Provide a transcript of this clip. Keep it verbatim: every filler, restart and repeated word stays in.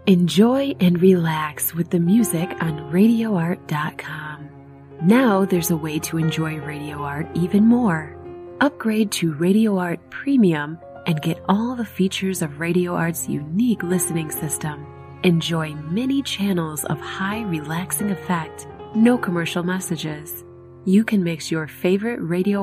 Enjoy and relax with the music on radio art dot com. Now there's a way to enjoy Radio Art even more. Upgrade to Radio Art Premium and get all the features of Radio Art's unique listening system. Enjoy many channels of high relaxing effect, no commercial messages. You can mix your favorite Radio